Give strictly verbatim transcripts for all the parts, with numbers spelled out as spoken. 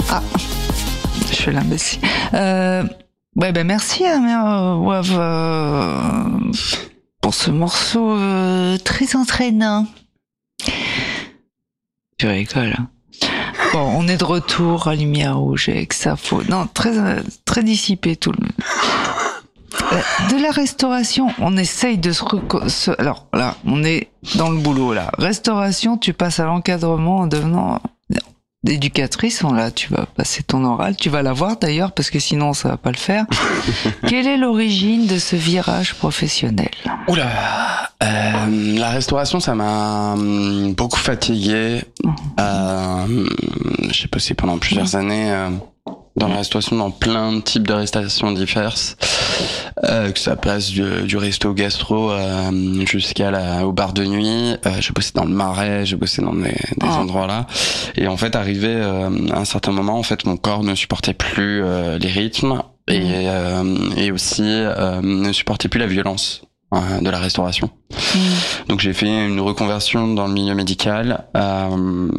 Ah, je fais l'imbécile. Euh, ouais, ben merci, hein, euh, Wav, euh, pour ce morceau euh, très entraînant. Tu rigoles, hein. Bon, on est de retour à Lumière Rouge avec ça, faut... Non, très, très dissipé tout le... De la restauration, on essaye de se, reco- se... Alors là, on est dans le boulot, là. Restauration, tu passes à l'encadrement en devenant éducatrice. Là, tu vas passer ton oral. Tu vas la voir d'ailleurs, parce que sinon, ça va pas le faire. Quelle est l'origine de ce virage professionnel ? Oula, euh, la restauration, ça m'a hum, beaucoup fatigué. Euh, j'ai bossé pendant plusieurs années euh, dans la restauration, dans plein de types de restauration diverses, euh, que ça passe du, du resto gastro euh, jusqu'à la, au bar de nuit. Euh, j'ai bossé dans le Marais, j'ai bossé dans des, des oh. endroits là. Et en fait, arrivé euh, à un certain moment, en fait, mon corps ne supportait plus euh, les rythmes et, euh, et aussi euh, ne supportait plus la violence de la restauration. Mmh. Donc j'ai fait une reconversion dans le milieu médical euh,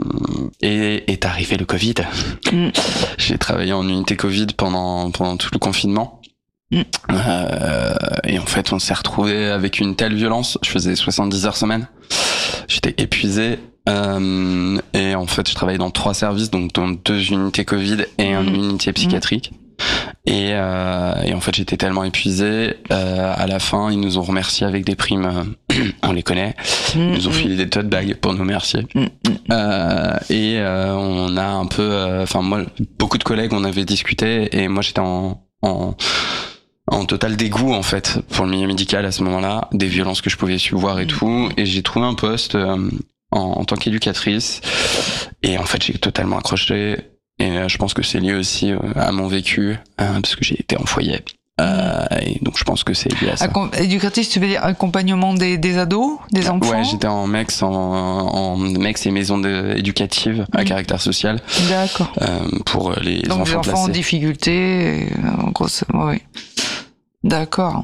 et est arrivé le Covid. Mmh. J'ai travaillé en unité Covid pendant pendant tout le confinement. Mmh. Euh, et en fait, on s'est retrouvé avec une telle violence. Je faisais soixante-dix heures semaine. J'étais épuisé. Euh, et en fait, je travaillais dans trois services, donc dans deux unités Covid et une unité psychiatrique. Mmh. Et, euh, et en fait, j'étais tellement épuisé. Euh, à la fin, ils nous ont remerciés avec des primes. Euh, on les connaît. Ils nous ont filé des tote bags pour nous remercier. Euh, et euh, on a un peu, enfin euh, moi, beaucoup de collègues, on avait discuté, et moi, j'étais en, en en total dégoût en fait pour le milieu médical à ce moment-là, des violences que je pouvais subir et tout. Et j'ai trouvé un poste euh, en, en tant qu'éducatrice. Et en fait, j'ai totalement accroché. Et euh, je pense que c'est lié aussi euh, à mon vécu, euh, parce que j'ai été en foyer. Euh, et donc je pense que c'est lié à ça. Accom- éducatrice, tu veux dire accompagnement des, des ados, des enfants ? Ouais, j'étais en M E X, en, en M E X et maison de, éducative à mmh. caractère social. D'accord. Euh, pour les donc enfants des enfants placés. en difficulté, en gros, oui. D'accord.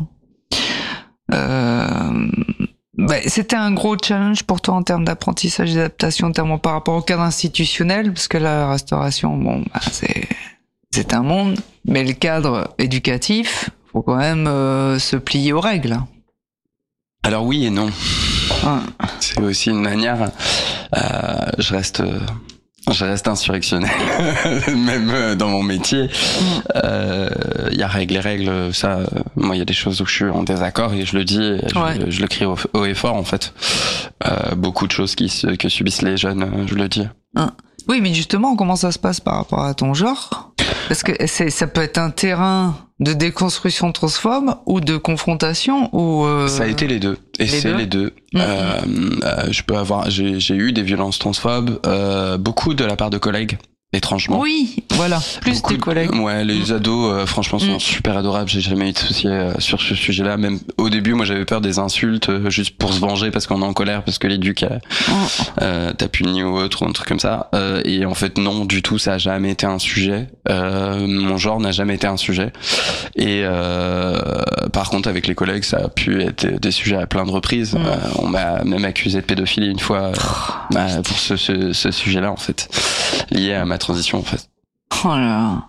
Euh... Bah, c'était un gros challenge pour toi en termes d'apprentissage et d'adaptation, notamment par rapport au cadre institutionnel, parce que la restauration, bon, bah, c'est, c'est un monde, mais le cadre éducatif, faut quand même euh, se plier aux règles. Alors oui et non. Ouais. C'est aussi une manière, euh, je reste... Euh... Je reste insurrectionnel, même dans mon métier. Il euh, y a règles et règles, ça, euh, moi il y a des choses où je suis en désaccord et je le dis, je, ouais. je, je le crie haut, haut et fort en fait. Euh, beaucoup de choses qui, que subissent les jeunes, je le dis. Hein. Oui, mais justement, comment ça se passe par rapport à ton genre ? Parce que c'est, ça peut être un terrain de déconstruction transphobe ou de confrontation ou euh... Ça a été les deux. Et les c'est deux les deux. Mmh. Euh, euh, je peux avoir, j'ai, j'ai eu des violences transphobes, euh, beaucoup de la part de collègues. Étrangement. Oui, voilà, plus Beaucoup tes collègues. De, ouais, les mmh. ados, euh, franchement, sont mmh. super adorables. J'ai jamais eu de soucis euh, sur ce sujet-là. Même au début, moi, j'avais peur des insultes, euh, juste pour se venger parce qu'on est en colère, parce que l'éduc a, mmh. euh, t'a puni ou autre, ou un truc comme ça. Euh, et en fait, non, du tout, ça a jamais été un sujet. Euh, mon genre n'a jamais été un sujet. Et euh, par contre, avec les collègues, ça a pu être des sujets à plein de reprises. Mmh. Euh, on m'a même accusé de pédophilie une fois euh, bah, pour ce, ce, ce sujet-là, en fait, lié à ma transition en fait. Oh là.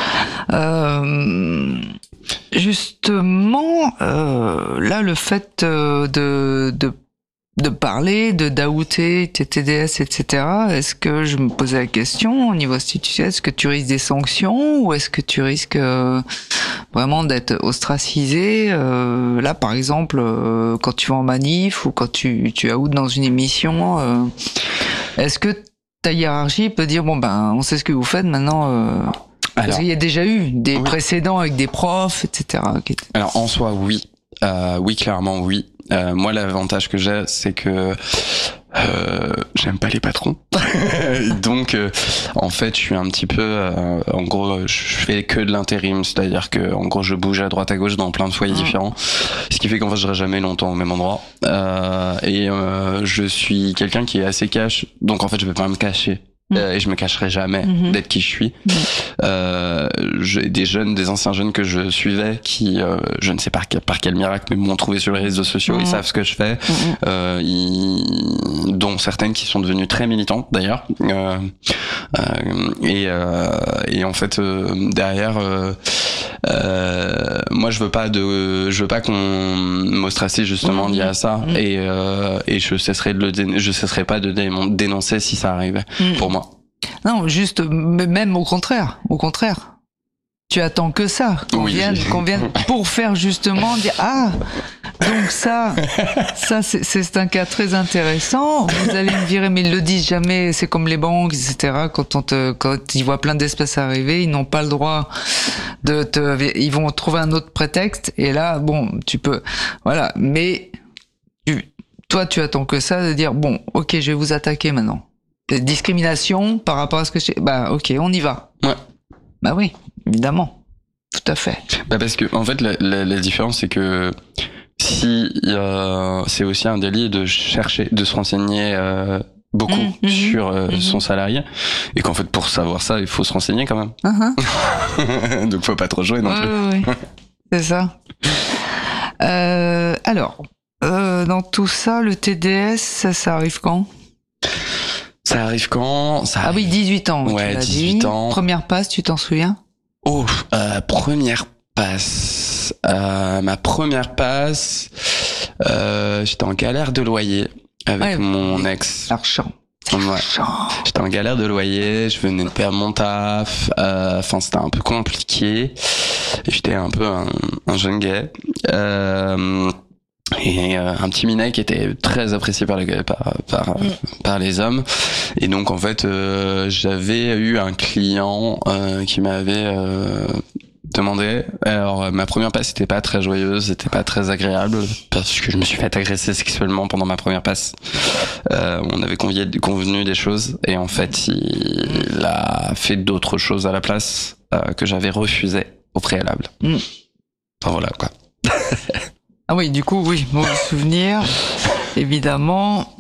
Euh, justement, euh, là le fait euh, de, de de parler, de d'outer tes T D S, et cetera. Est-ce que je me posais la question au niveau institutionnel, est-ce que tu risques des sanctions ou est-ce que tu risques euh, vraiment d'être ostracisé euh, là par exemple euh, quand tu vas en manif ou quand tu tu out dans une émission, euh, est-ce que ta hiérarchie peut dire bon ben on sait ce que vous faites maintenant euh, alors, parce qu'il y a déjà eu des oui. précédents avec des profs, et cetera. Alors en soi oui, euh, oui clairement oui. Euh, moi l'avantage que j'ai c'est que euh, j'aime pas les patrons donc euh, en fait je suis un petit peu euh, en gros je fais que de l'intérim, c'est-à-dire que en gros je bouge à droite à gauche dans plein de foyers mmh. différents, ce qui fait qu'en fait je reste jamais longtemps au même endroit euh, et euh, je suis quelqu'un qui est assez cash, donc en fait je vais pas me cacher Mmh. Euh, et je me cacherai jamais mmh. d'être qui je suis. Mmh. Euh, j'ai des jeunes, des anciens jeunes que je suivais qui, euh, je ne sais pas par, par quel miracle, mais m'ont trouvé sur les réseaux sociaux. Mmh. Ils savent ce que je fais. Mmh. Euh, ils, dont certaines qui sont devenues très militantes d'ailleurs. Euh, euh, et, euh, et en fait, euh, derrière, euh, euh, moi je veux pas de, je veux pas qu'on m'ostracie justement mmh. lié à ça. Mmh. Et, euh, et je cesserai de le, dé, je cesserai pas de dé, dénoncer si ça arrivait. Mmh. Pour moi. Non, juste, même au contraire, au contraire. Tu attends que ça, qu'on oui. vienne, qu'on vienne pour faire justement dire, ah, donc ça, ça, c'est, c'est un cas très intéressant. Vous allez me virer, mais ils le disent jamais. C'est comme les banques, et cetera. Quand on te, quand ils voient plein d'espèces arriver, ils n'ont pas le droit de te, ils vont trouver un autre prétexte. Et là, bon, tu peux, voilà. Mais, tu, toi, tu attends que ça, de dire, bon, ok, je vais vous attaquer maintenant. Discrimination par rapport à ce que je... Bah ok, on y va. Ouais. Bah oui, évidemment. Tout à fait. Bah parce que en fait la, la, la différence c'est que si euh, c'est aussi un délit de chercher, de se renseigner euh, beaucoup mmh, sur euh, mmh. son salarié et qu'en fait pour savoir ça il faut se renseigner quand même. Uh-huh. Donc faut pas trop jouer non ouais, plus. Ouais, ouais. C'est ça. Euh, alors, euh, dans tout ça, le T D S, ça, ça arrive quand ? Ça arrive quand ça arrive... Ah oui, dix-huit ans. Ouais, dix-huit dit. Ans. Première passe, tu t'en souviens ? Oh, euh, première passe. Euh, ma première passe, euh, j'étais en galère de loyer avec ouais, mon ex. L'argent. Ouais. J'étais en galère de loyer, je venais de perdre mon taf. Enfin, euh, c'était un peu compliqué. Et j'étais un peu un, un jeune gay. Euh, et euh, un petit minet qui était très apprécié par les par par, mm. par les hommes et donc en fait euh, j'avais eu un client euh, qui m'avait euh, demandé. Alors ma première passe c'était pas très joyeuse, c'était pas très agréable parce que je me suis fait agresser sexuellement pendant ma première passe. Euh, on avait convié, convenu des choses et en fait il a fait d'autres choses à la place euh, que j'avais refusé au préalable. Mm. Enfin voilà quoi. Ah oui, du coup, oui, mauvais souvenir, évidemment.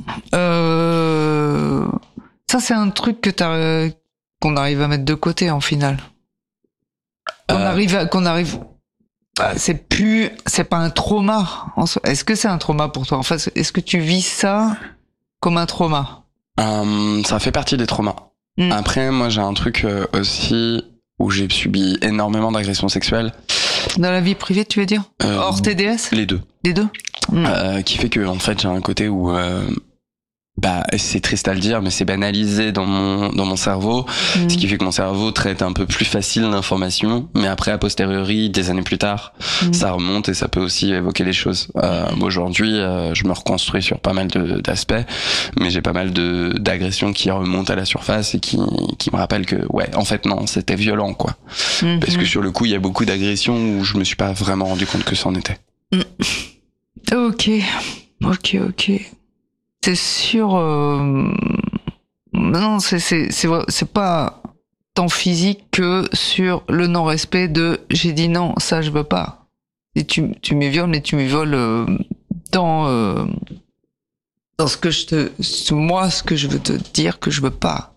Euh... Ça, c'est un truc que t'as, qu'on arrive à mettre de côté, en finale. Qu'on euh... arrive, à... qu'on arrive. C'est plus, c'est pas un trauma. Est-ce que c'est un trauma pour toi ? Enfin, est-ce que tu vis ça comme un trauma ? euh, Ça fait partie des traumas. Mm. Après, moi, j'ai un truc aussi où j'ai subi énormément d'agressions sexuelles. Dans la vie privée, tu veux dire ? euh, Hors T D S ? Les deux. Les deux ? mmh. euh, Qui fait que, en fait, j'ai un côté où... Euh, bah, c'est triste à le dire, mais c'est banalisé dans mon, dans mon cerveau. Mmh. Ce qui fait que mon cerveau traite un peu plus facile l'information. Mais après, a posteriori, des années plus tard, mmh. ça remonte et ça peut aussi évoquer les choses. Euh, aujourd'hui, euh, je me reconstruis sur pas mal de, d'aspects. Mais j'ai pas mal de, d'agressions qui remontent à la surface et qui, qui me rappellent que, ouais, en fait, non, c'était violent, quoi. Mmh. Parce que sur le coup, il y a beaucoup d'agressions où je me suis pas vraiment rendu compte que ça en était. Mmh. Ok. Ok, ok. C'est sûr. Euh... Non, c'est c'est c'est c'est pas tant physique que sur le non-respect de j'ai dit non, ça je veux pas. Et tu tu me violes, mais tu me violes euh, dans euh, dans ce que je te moi ce que je veux te dire que je veux pas.